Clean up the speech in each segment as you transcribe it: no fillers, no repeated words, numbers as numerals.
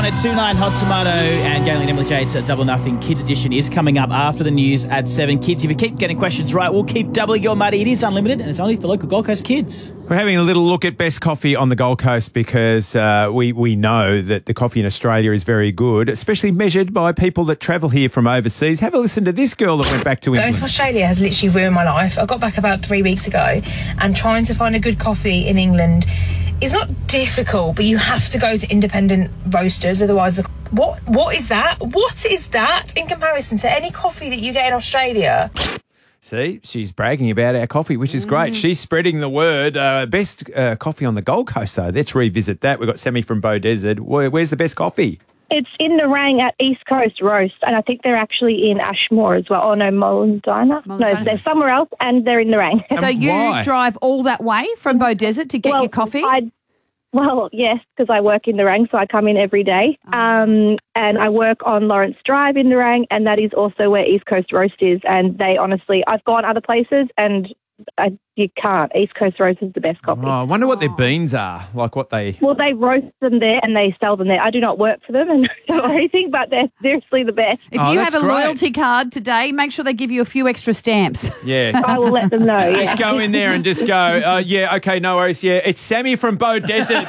At 2-9, Hot Tomato and Galen and Emily Jade's Double Nothing Kids Edition is coming up after the news at 7. Kids, if you keep getting questions right, we'll keep doubling your money. It is unlimited and it's only for local Gold Coast kids. We're having a little look at best coffee on the Gold Coast because we know that the coffee in Australia is very good, especially measured by people that travel here from overseas. Have a listen to this girl that went back to England. Going to Australia has literally ruined my life. I got back about 3 weeks ago, and trying to find a good coffee in England is not difficult, but you have to go to independent roasters, otherwise what is that? What is that in comparison to any coffee that you get in Australia? See, she's bragging about our coffee, which is great. She's spreading the word. Best coffee on the Gold Coast, though. Let's revisit that. We've got Sammy from Bow Desert. Where's the best coffee? It's in Nerang at East Coast Roast, and I think they're actually in Ashmore as well. Oh, no, Molandina. No, they're somewhere else, and they're in Nerang. So you why? drive all that way from Bow Desert to get your coffee? Well, yes, because I work in Nerang, so I come in every day. And I work on Lawrence Drive in Nerang, and that is also where East Coast Roast is. And they honestly, I've gone other places, and you can't. East Coast Roast is the best coffee. Oh, I wonder what their beans are, like what they... Well, they roast them there and they sell them there. I do not work for them or anything, but they're seriously the best. If you have a loyalty card today, make sure they give you a few extra stamps. Yeah. I will let them know. Just go in there and just go, yeah, okay, no worries. Yeah, it's Sammy from Bow Desert.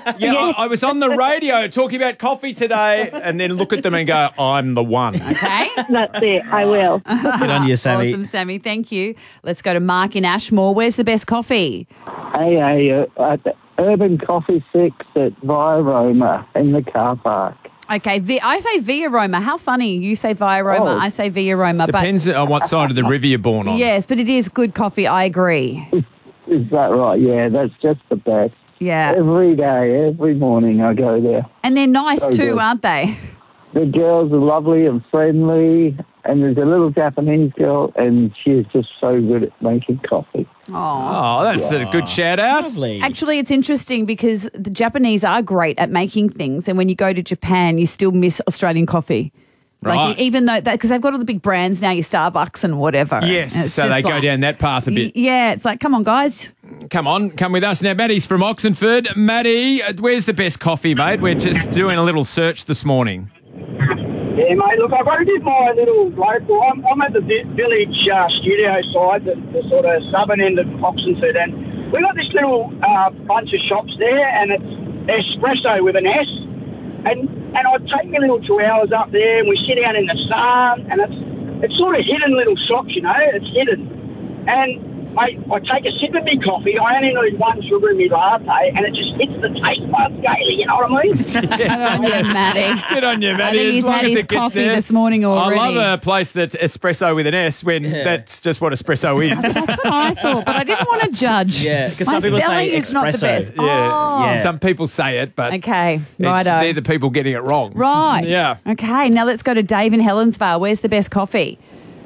I was on the radio talking about coffee today, and then look at them and go, I'm the one. Okay. That's it. I will. Good on you, Sammy. Awesome, Sammy. Thank you. Let's go to Mark in Ashmore. Where's the best coffee? Hey, at the Urban Coffee 6 at Via Roma in the car park. Okay, I say Via Roma. How funny. You say Via Roma, I say Via Roma. Depends on what side of the river you're born on. Yes, but it is good coffee. I agree. Is that right? Yeah, that's just the best. Yeah. Every day, every morning I go there. And they're nice So too, good. aren't they? The girls are lovely and friendly, and there's a little Japanese girl, and she's just so good at making coffee. Oh, that's a good shout out. Lovely. Actually, it's interesting because the Japanese are great at making things, and when you go to Japan, you still miss Australian coffee. Right. Like, even though, because they've got all the big brands now, your Starbucks and whatever. Yes, And it's so just they go like- down that path a bit. Yeah, it's like, come on, guys. Come on, come with us. Now, Maddie's from Oxenford. Maddie, where's the best coffee, mate? We're just doing a little search this morning. Yeah, mate, look, I've got to give my little local. I'm at the village studio side, the sort of southern end of Oxenford, and we've got this little bunch of shops there, and it's espresso with an S. And I take my little 2 hours up there, and we sit down in the sun, and it's sort of hidden little shops, you know, it's hidden. And, mate, I take a sip of my coffee, I only need one sugar in my latte, and it just hits the taste buds gaily, you know what I mean? Good on you, Maddie. Good on you, Maddie. I think As he's long had as his it gets coffee there. this morning already. I love a place that's espresso with an S when that's just what espresso is. That's what I thought, but I didn't want to judge. Yeah, because My some people spelling say is not the espresso. best. Yeah. Oh. Yeah. Some people say it, but Okay, they're righto. the people getting it wrong. Right. Yeah. Okay, now let's go to Dave in Helensvale. Where's the best coffee?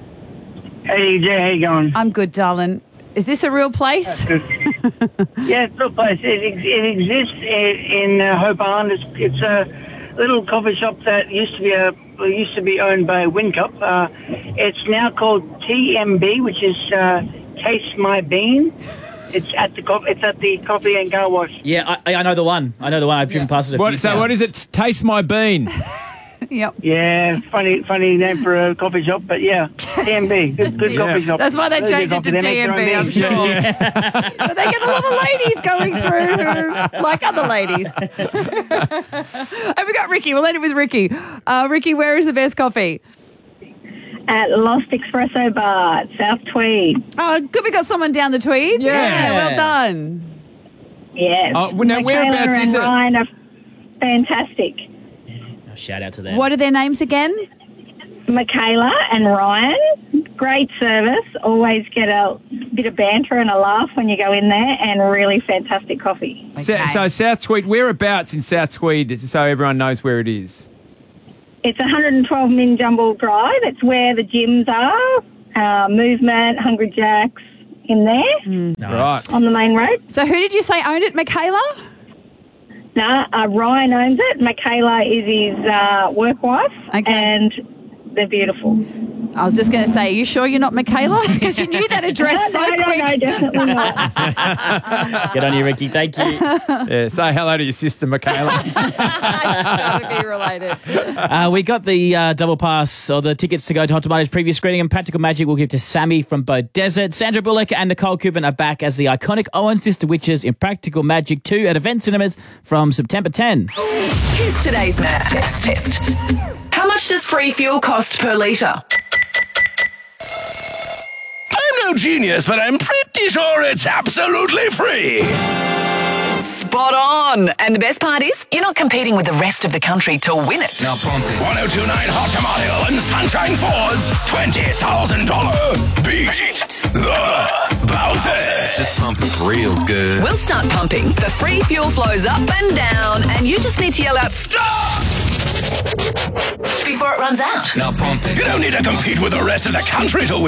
Hey, Jay, how you going? I'm good, darling. Is this a real place? Yeah, it's a little place. It exists in Hope Island. It's a little coffee shop that used to be owned by Whincup. It's now called TMB, which is Taste My Bean. It's at the Coffee and Car Wash. Yeah, I know the one. I've driven past it a few times. What is it? Taste my bean. Yep. Yeah, funny name for a coffee shop, but yeah, TMB, good coffee shop. That's why they changed it to TMB, I'm sure. But they get a lot of ladies going through who like other ladies. And we got Ricky. We'll end it with Ricky. Ricky, where is the best coffee? At Lost Espresso Bar at South Tweed. Oh, good. We got someone down the Tweed. Yeah. Well done. Yeah. Oh, well, now whereabouts Michaela is and it? Ryan are fantastic. Shout out to them. What are their names again? Michaela and Ryan, great service. Always get a bit of banter and a laugh when you go in there, and really fantastic coffee. So South Tweed, whereabouts in South Tweed, so everyone knows where it is? It's 112 Min Jumble Drive. It's where the gyms are, Movement, Hungry Jacks, in there Nice. on the main road. So who did you say owned it, Michaela? Ryan owns it. Michaela is his work wife, Okay. and they're beautiful. I was just going to say, are you sure you're not Michaela? Because you knew that address so quick. No, definitely not. Good on you, Ricky. Thank you. Yeah, say hello to your sister, Michaela. It's got to be related. We got the double pass or the tickets to go to Hot Tomatoes preview screening and Practical Magic we'll give to Sammy from Bow Desert. Sandra Bullock and Nicole Kidman are back as the iconic Owen Sister Witches in Practical Magic 2 at Event Cinemas from September 10. Here's today's maths test. How much does free fuel cost per litre? I'm no genius, but I'm pretty sure it's absolutely free. Spot on. And the best part is, you're not competing with the rest of the country to win it. Now pump it. 1029 Hot Tomato and Sunshine Ford's $20,000 Beat the Bowser. Just pump it real good. We'll start pumping. The free fuel flows up and down, and you just need to yell out, Stop! before it runs out. Now pump it. You don't need to compete with the rest of the country to win.